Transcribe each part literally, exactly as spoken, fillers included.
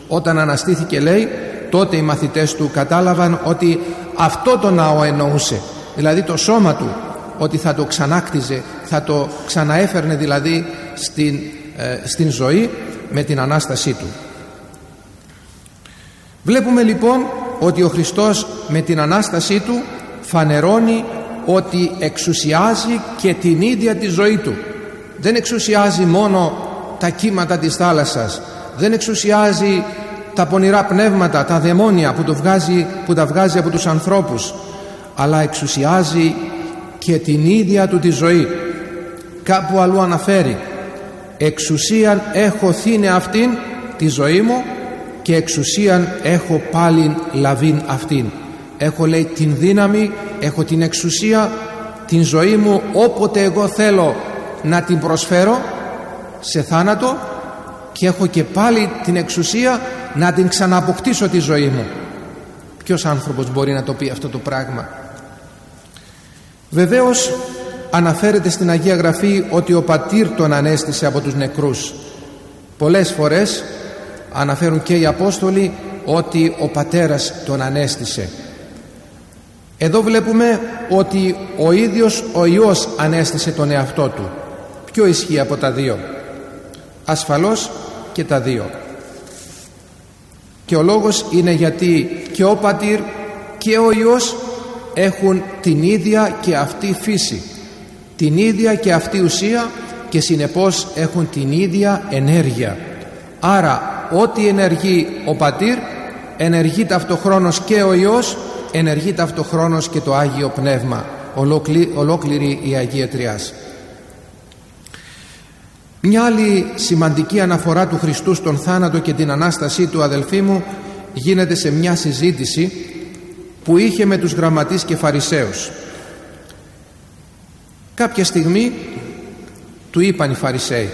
Όταν αναστήθηκε, λέει, τότε οι μαθητές του κατάλαβαν ότι αυτό το ναό εννοούσε, δηλαδή το σώμα του, ότι θα το ξανάκτιζε, θα το ξαναέφερνε δηλαδή στην, ε, στην ζωή με την Ανάστασή του. Βλέπουμε λοιπόν ότι ο Χριστός με την Ανάστασή του φανερώνει ότι εξουσιάζει και την ίδια τη ζωή του. Δεν εξουσιάζει μόνο τα κύματα της θάλασσας, δεν εξουσιάζει τα πονηρά πνεύματα, τα δαιμόνια που, το βγάζει, που τα βγάζει από τους ανθρώπους, αλλά εξουσιάζει και την ίδια του τη ζωή. Κάπου αλλού αναφέρει: εξουσίαν έχω θύνε αυτήν τη ζωή μου και εξουσίαν έχω πάλιν λαβήν αυτήν. Έχω, λέει, την δύναμη, έχω την εξουσία, την ζωή μου όποτε εγώ θέλω να την προσφέρω σε θάνατο, και έχω και πάλι την εξουσία να την ξανααποκτήσω τη ζωή μου. Ποιος άνθρωπος μπορεί να το πει αυτό το πράγμα? Βεβαίως αναφέρεται στην Αγία Γραφή ότι ο Πατήρ τον ανέστησε από τους νεκρούς. Πολλές φορές αναφέρουν και οι Απόστολοι ότι ο Πατέρας τον ανέστησε. Εδώ βλέπουμε ότι ο ίδιος ο Υιός ανέστησε τον εαυτό του. Ποιο ισχύει από τα δύο? Ασφαλώς και τα δύο. Και ο λόγος είναι γιατί και ο Πατήρ και ο Υιός έχουν την ίδια και αυτή φύση, την ίδια και αυτή ουσία, και συνεπώς έχουν την ίδια ενέργεια. Άρα ό,τι ενεργεί ο Πατήρ, ενεργεί ταυτοχρόνως και ο Υιός, ενεργεί ταυτοχρόνως και το Άγιο Πνεύμα, ολόκληρη, ολόκληρη η Αγία Τριάς. Μια άλλη σημαντική αναφορά του Χριστού στον θάνατο και την Ανάστασή του, αδελφοί μου, γίνεται σε μια συζήτηση που είχε με τους γραμματείς και φαρισαίους. Κάποια στιγμή του είπαν οι Φαρισαίοι.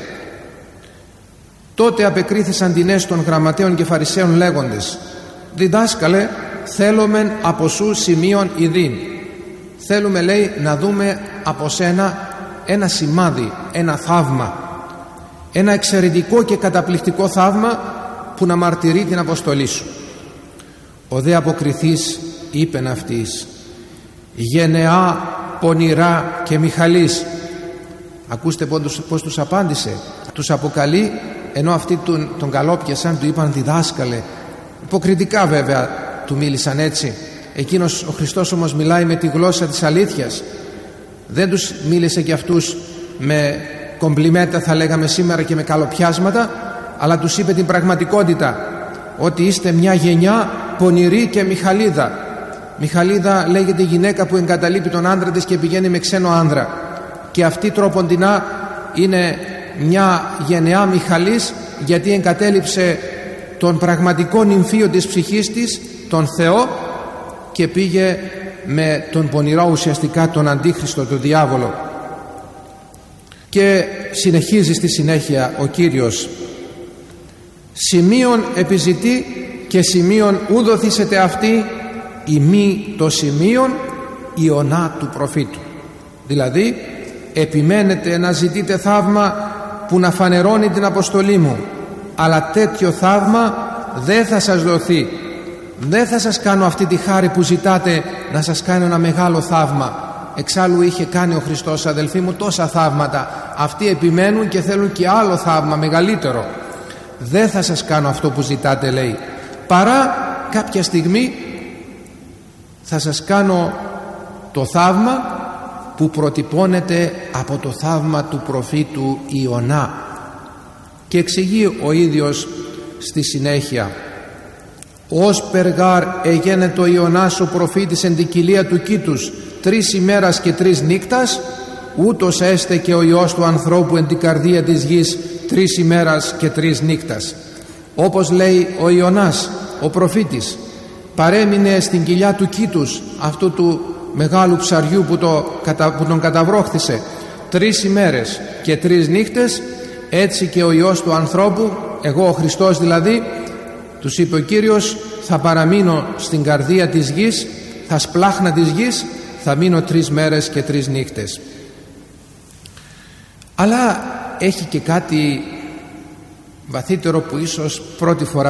Τότε απεκρίθησαν τινές των γραμματέων και φαρισαίων λέγοντες: «Διδάσκαλε, θέλομεν από σου σημείων ειδήν». Θέλουμε, λέει, να δούμε από σένα ένα σημάδι, ένα θαύμα, ένα εξαιρετικό και καταπληκτικό θαύμα που να μαρτυρεί την αποστολή σου. Ο δε αποκριθής είπεν αυτής: «Γενεά πονηρά και Μιχαλής». Ακούστε πώς, πώς τους απάντησε. Τους αποκαλεί, ενώ αυτοί τον, τον καλόπιασαν, του είπαν «διδάσκαλε». Υποκριτικά βέβαια του μίλησαν έτσι. Εκείνος ο Χριστός όμως μιλάει με τη γλώσσα της αλήθειας. Δεν τους μίλησε και αυτούς με κομπλιμέντα, θα λέγαμε σήμερα, και με καλοπιάσματα, αλλά τους είπε την πραγματικότητα, ότι είστε μια γενιά πονηρή και Μιχαλίδα. Μιχαλίδα λέγεται η γυναίκα που εγκαταλείπει τον άντρα της και πηγαίνει με ξένο άνδρα, και αυτή τρόποντινά είναι μια γενεά Μιχαλής, γιατί εγκατέλειψε τον πραγματικό νυμφίο της ψυχής της, τον Θεό, και πήγε με τον πονηρό, ουσιαστικά τον αντίχριστο, τον διάβολο. Και συνεχίζει στη συνέχεια ο Κύριος: «Σημείων επιζητεί και σημείων ου δοθήσετε αυτή, η μη το σημείον ιονά του προφήτου». Δηλαδή επιμένετε να ζητείτε θαύμα που να φανερώνει την αποστολή μου, αλλά τέτοιο θαύμα δεν θα σας δοθεί. Δεν θα σας κάνω αυτή τη χάρη που ζητάτε, να σας κάνω ένα μεγάλο θαύμα. Εξάλλου είχε κάνει ο Χριστός, αδελφοί μου, τόσα θαύματα. Αυτοί επιμένουν και θέλουν και άλλο θαύμα μεγαλύτερο. Δεν θα σας κάνω αυτό που ζητάτε, λέει, παρά κάποια στιγμή θα σας κάνω το θαύμα που προτυπώνεται από το θαύμα του προφήτου Ιωνά. Και εξηγεί ο ίδιος στη συνέχεια: «Ως περγάρ εγένετο ο Ιωνάς ο προφήτης εν την κοιλία του κήτους τρεις ημέρας και τρεις νύκτας, ούτως έστε και ο Υιός του ανθρώπου εν την καρδία της γης τρεις ημέρας και τρεις νύκτας». Όπως λέει ο Ιωνάς ο προφήτης, παρέμεινε στην κοιλιά του κήτους, αυτού του μεγάλου ψαριού που, το, που τον καταβρόχθησε, τρεις ημέρες και τρεις νύχτες, έτσι και ο Υιός του ανθρώπου, εγώ ο Χριστός δηλαδή, τους είπε ο Κύριος, θα παραμείνω στην καρδία της γης, θα σπλάχνα της γης, θα μείνω τρεις μέρες και τρεις νύχτες. Αλλά έχει και κάτι βαθύτερο που ίσως πρώτη φορά